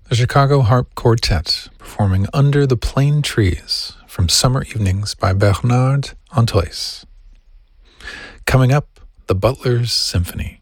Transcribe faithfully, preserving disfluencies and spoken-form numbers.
the Chicago Harp Quartet performing Under the Plane Trees from Summer Evenings by Bernard Antois. Coming up, the Butler's Symphony.